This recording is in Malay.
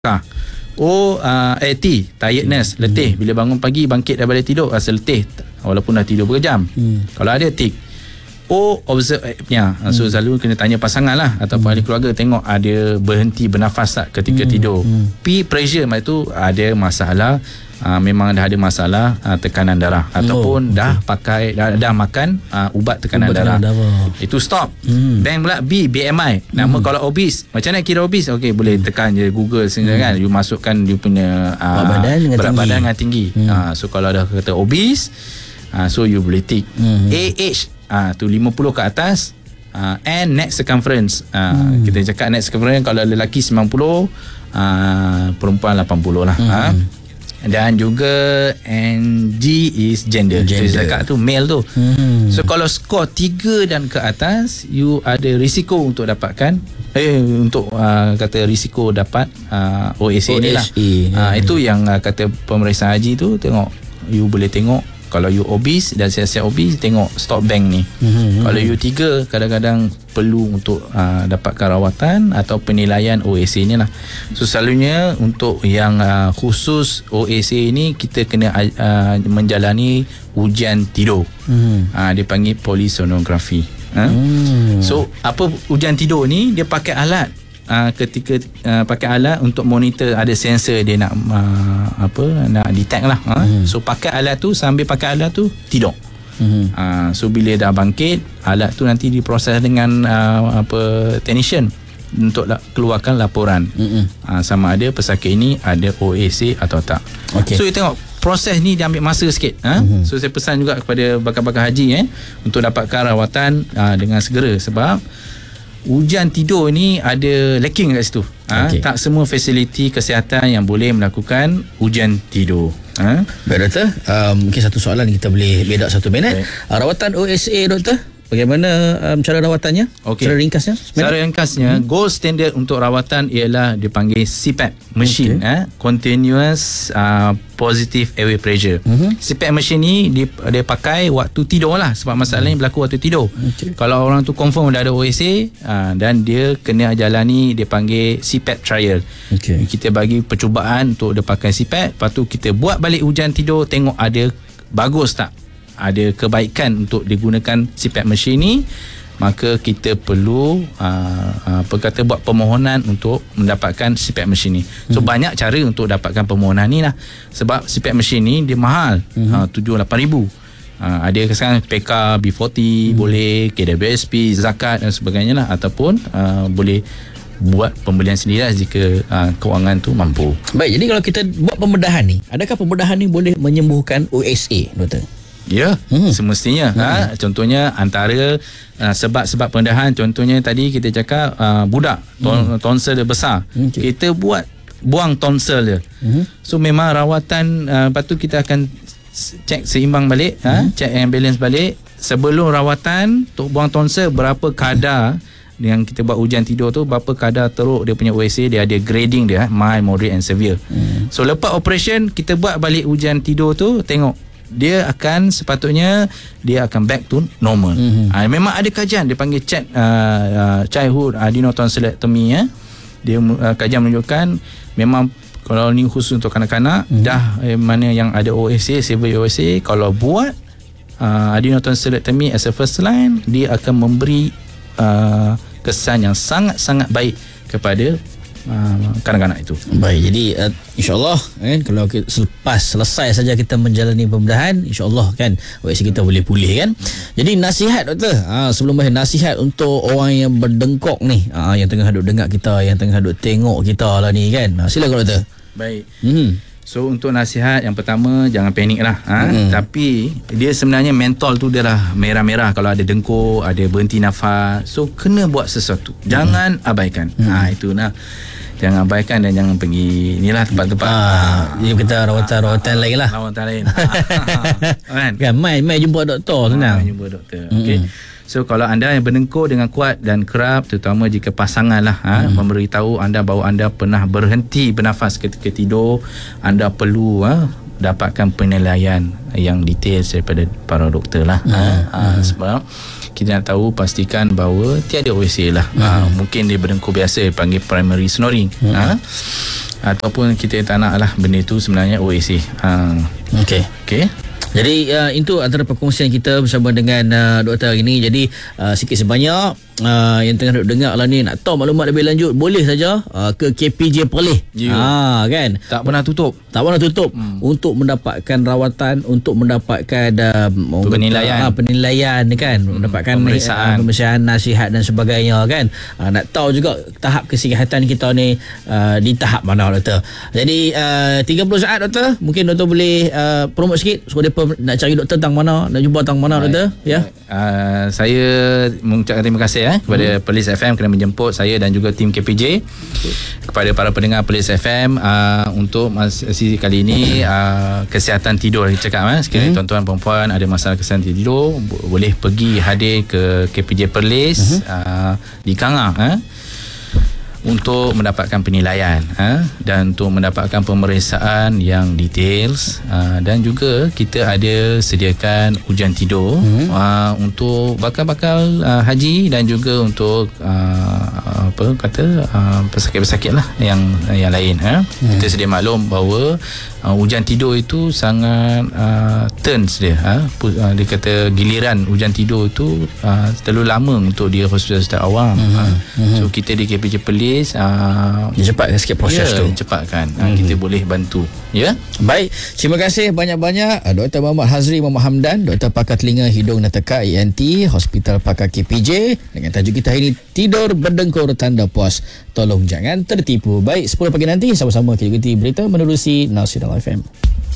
T, tiredness, letih. Bila bangun pagi, bangkit daripada tidur, rasa letih walaupun dah tidur berjam. Kalau ada tik. Observe apnea. So selalu kena tanya pasangan lah ataupun ahli keluarga, tengok ada berhenti bernafas tak ketika tidur. P, pressure, itu ada masalah, memang dah ada masalah tekanan darah ataupun dah makan ubat tekanan darah. Itu stop. Bang pula B, BMI. Nama kalau obese, macam mana kira obese? Okey, boleh tekan je Google kan, you masukkan dia punya berat badan dengan tinggi. So kalau dah kata obese, so you boleh tick. AH tu 50 ke atas, and neck circumference. Kita cakap neck circumference, kalau lelaki 90, perempuan 80 lah. Dan juga NG is gender. Saya cakap tu male tu. So kalau skor 3 dan ke atas, you ada risiko untuk dapatkan kata risiko dapat OSA ni lah. Itu yang kata pemeriksaan haji tu, tengok, you boleh tengok. Kalau you obese dan siap-siap obese, tengok stop bank ni. Kalau you 3, kadang-kadang perlu untuk dapatkan rawatan atau penilaian OSA ni lah. So selalunya untuk yang khusus OSA ni, kita kena menjalani ujian tidur. Dia panggil polysonografi. So apa ujian tidur ni, dia pakai alat. Ketika pakai alat untuk monitor, ada sensor dia nak nak detect lah. So pakai alat tu, sambil pakai alat tu tidur. So bila dah bangkit, alat tu nanti diproses dengan technician untuk keluarkan laporan sama ada pesakit ini ada OSA atau tak. So you tengok, proses ni dia ambil masa sikit. So saya pesan juga kepada bakal-bakal haji untuk dapatkan rawatan dengan segera, sebab ujian tidur ni ada lacking kat situ. Tak semua fasiliti kesihatan yang boleh melakukan ujian tidur. Baik doktor, mungkin satu soalan kita boleh bedak 1 minit. Rawatan OSA doktor, bagaimana cara rawatannya? Cara ringkasnya? Cara ringkasnya, gold standard untuk rawatan ialah dipanggil CPAP machine, continuous positive airway pressure. CPAP machine ni dia pakai waktu tidur lah, sebab masalahnya berlaku waktu tidur. Kalau orang tu confirm dah ada OSA, dan dia kena jalani, dia panggil CPAP trial. Kita bagi percubaan untuk dia pakai CPAP, lepas tu kita buat balik ujian tidur, tengok ada bagus tak, ada kebaikan untuk digunakan CPAP machine ni, maka kita perlu buat permohonan untuk mendapatkan CPAP machine ni. So banyak cara untuk dapatkan permohonan ni lah, sebab CPAP machine ni dia mahal, 7-8 ribu. Ada sekarang PK, B40 boleh, KWSP, zakat dan sebagainya lah, ataupun boleh buat pembelian sendiri lah jika kewangan tu mampu. Baik, jadi kalau kita buat pembedahan ni, adakah pembedahan ni boleh menyembuhkan OSA doktor? Ya, semestinya. Contohnya antara sebab-sebab pembedahan, contohnya tadi kita cakap budak tonsel dia besar, kita buang tonsel dia. So memang rawatan, lepas tu kita akan cek seimbang balik, cek and balance balik. Sebelum rawatan untuk buang tonsel, berapa kadar yang kita buat ujian tidur tu, berapa kadar teruk dia punya OSA, dia ada grading dia, mild, moderate and severe. So lepas operation, kita buat balik ujian tidur tu, tengok dia akan sepatutnya dia akan back to normal. Memang ada kajian dia panggil childhood adenotonsillectomy. Dia kajian menunjukkan memang kalau ni khusus untuk kanak-kanak, dah mana yang ada OSA, severe OSA, kalau buat adenotonsillectomy as a first line, dia akan memberi kesan yang sangat-sangat baik kepada kanak-kanak itu. Baik, jadi insyaAllah kalau selesai saja kita menjalani pembedahan, insyaAllah kan OSA kita boleh pulih kan. Jadi nasihat doktor, sebelum nasihat untuk orang yang berdengkok ni, yang tengah duduk dengar kita, yang tengah duduk tengok kita lah ni kan. Silakan doktor. Baik. So untuk nasihat yang pertama, jangan panik lah. Tapi dia sebenarnya mental tu dia lah merah-merah. Kalau ada dengkur, ada berhenti nafas, so kena buat sesuatu. Jangan abaikan. Itu nah. Jangan abaikan dan jangan pergi inilah tempat-tempat ini kita rawatan lain lah. Rawatan lain. Kan mai jumpa doktor senang. Jumpa doktor. Okey. So kalau anda yang berdengkur dengan kuat dan kerap, terutama jika pasangan lah memberitahu anda bahawa anda pernah berhenti bernafas ketika tidur, anda perlu dapatkan penilaian yang detail daripada para doktor lah. Sebab kita nak tahu, pastikan bahawa tiada OSA lah. Mungkin dia berdengkur biasa, panggil primary snoring. Ataupun kita tak nak lah benda tu sebenarnya OSA. Okey. Jadi itu antara perkongsian kita bersama dengan doktor hari ini. Jadi sikit sebanyak yang tengah dengar lah ni, nak tahu maklumat lebih lanjut, boleh saja ke KPJ Perlis. Kan? Tak pernah tutup untuk mendapatkan rawatan, untuk mendapatkan penilaian kan, mendapatkan pemeriksaan, nasihat dan sebagainya kan. Nak tahu juga tahap kesihatan kita ni di tahap mana, doktor. Jadi 30 saat, doktor. Mungkin doktor boleh promote sikit supaya so, nak cari doktor tang mana, nak jumpa tang mana, doktor. Ya. Saya mengucapkan terima kasih kepada Perlis FM kerana menjemput saya dan juga tim KPJ. Kepada para pendengar Perlis FM, untuk sesi kali ini, kesihatan tidur kita cakap, sekiranya tuan-tuan perempuan ada masalah kesihatan tidur, boleh pergi hadir ke KPJ Perlis di Kangah untuk mendapatkan penilaian dan untuk mendapatkan pemeriksaan yang details, dan juga kita ada sediakan ujian tidur untuk bakal-bakal haji dan juga untuk pesakit-pesakit lah yang lain. Kita sedia maklum bahawa ujian tidur itu sangat turns dia. Dia kata giliran ujian tidur itu terlalu lama untuk di hospital-hospital awam. So kita di KPJ Perlis cepatkan sikit proses tu. Cepatkan. Kita boleh bantu. Ya. Baik, terima kasih banyak-banyak Dr. Muhammad Hazri Muhammad Hamdan, Doktor Pakar Telinga Hidung dan Tekak ENT, Hospital Pakar KPJ, dengan tajuk kita hari ini, tidur berdengkur tanda puas. Tolong jangan tertipu. Baik, 10 pagi nanti sama-sama kita ikuti berita menerusi Nasional FM.